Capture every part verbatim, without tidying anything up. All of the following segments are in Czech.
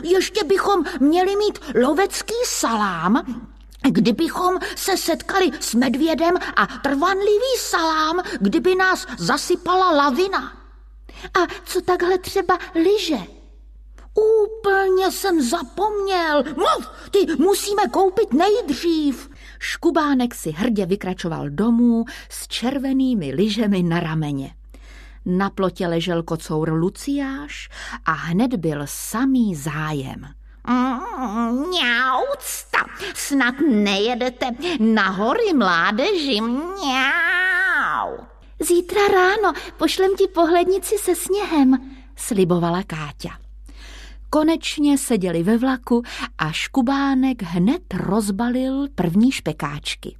ještě bychom měli mít lovecký salám, kdybychom se setkali s medvědem a trvanlivý salám, kdyby nás zasypala lavina. A co takhle třeba lyže? Úplně jsem zapomněl. Mluv, ty musíme koupit nejdřív. Škubánek si hrdě vykračoval domů s červenými lyžemi na rameně. Na plotě ležel kocour Luciáš a hned byl samý zájem. Mňaucta, snad nejedete na hory, mládeži, mňau. Zítra ráno pošlem ti pohlednici se sněhem, slibovala Káťa. Konečně seděli ve vlaku a Škubánek hned rozbalil první špekáčky.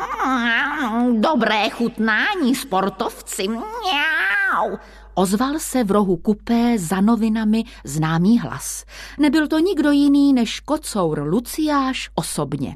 Mm, dobré chutnání, sportovci, mňau. Ozval se v rohu kupé za novinami známý hlas. Nebyl to nikdo jiný než kocour Luciáš osobně.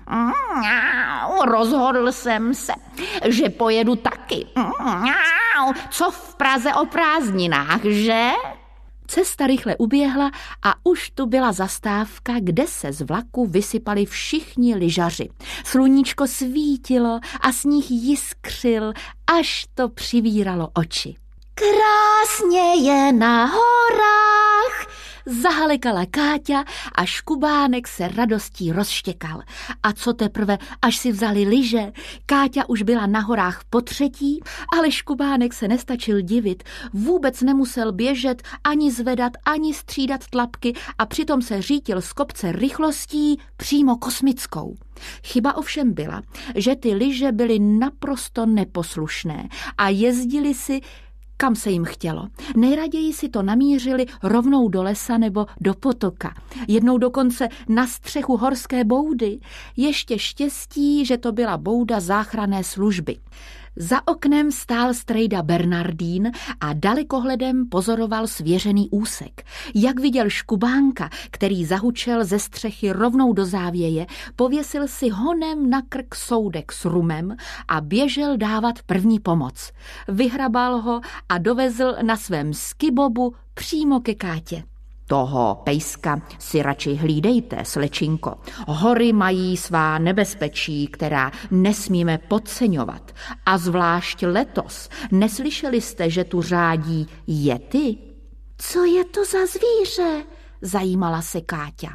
Mňau, rozhodl jsem se, že pojedu taky. Mňau, co v Praze o prázdninách, že? Cesta rychle uběhla a už tu byla zastávka, kde se z vlaku vysypali všichni lyžaři. Sluníčko svítilo a sníh jiskřil, až to přivíralo oči. Krásně je na horách, zahalekala Káťa a Škubánek se radostí rozštěkal. A co teprve, až si vzali lyže, Káťa už byla na horách po třetí, ale Škubánek se nestačil divit, vůbec nemusel běžet, ani zvedat, ani střídat tlapky a přitom se řítil z kopce rychlostí přímo kosmickou. Chyba ovšem byla, že ty lyže byly naprosto neposlušné a jezdili si kam se jim chtělo. Nejraději si to namířili rovnou do lesa nebo do potoka. Jednou dokonce na střechu horské boudy. Ještě štěstí, že to byla bouda záchranné služby. Za oknem stál strejda Bernardín a dalekohledem pozoroval svěřený úsek. Jak viděl Škubánka, který zahučel ze střechy rovnou do závěje, pověsil si honem na krk soudek s rumem a běžel dávat první pomoc. Vyhrabal ho a dovezl na svém skibobu přímo ke Kátě. Toho pejska si radši hlídejte, slečinko. Hory mají svá nebezpečí, která nesmíme podceňovat. A zvlášť letos. Neslyšeli jste, že tu řádí jety? Co je to za zvíře? Zajímala se Káťa.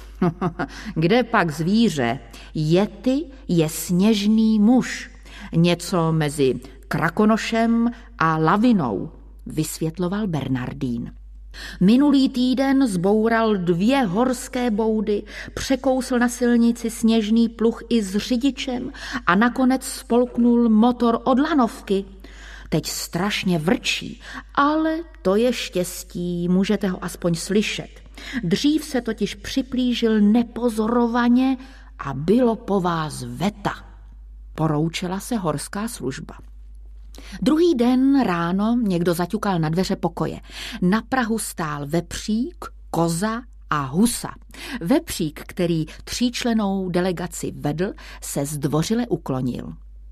Kde pak zvíře? Yeti je sněžný muž. Něco mezi krakonošem a lavinou, vysvětloval Bernardín. Minulý týden zboural dvě horské boudy, překousl na silnici sněžný pluh i s řidičem a nakonec spolknul motor od lanovky. Teď strašně vrčí, ale to je štěstí, můžete ho aspoň slyšet. Dřív se totiž připlížil nepozorovaně a bylo po vás veta. Poroučela se horská služba. Druhý den ráno někdo zaťukal na dveře pokoje. Na prahu stál vepřík, koza a husa. Vepřík, který tříčlennou delegaci vedl, se zdvořile uklonil.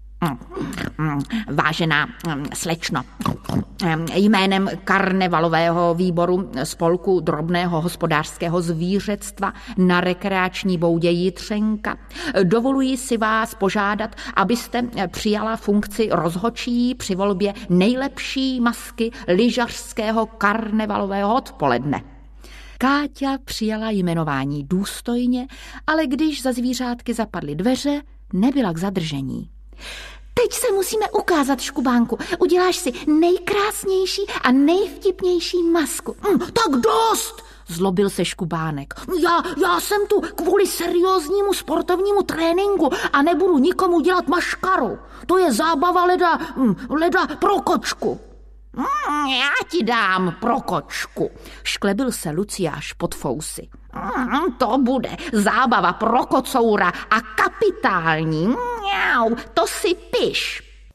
Vážená slečno, jménem karnevalového výboru Spolku drobného hospodářského zvířectva na rekreační boudě Jitřenka dovoluji si vás požádat, abyste přijala funkci rozhodčí při volbě nejlepší masky lyžařského karnevalového odpoledne. Káťa přijala jmenování důstojně, ale když za zvířátky zapadly dveře, nebyla k zadržení. Teď se musíme ukázat, Škubánku. Uděláš si nejkrásnější a nejvtipnější masku. Mm, tak dost, zlobil se Škubánek. Já, já jsem tu kvůli serióznímu sportovnímu tréninku a nebudu nikomu dělat maškaru. To je zábava leda, leda pro kočku. Mm, já ti dám pro kočku, šklebil se Luciáš pod fousy. Mm, to bude zábava pro kocoura a kapitální. Mňau, to si piš.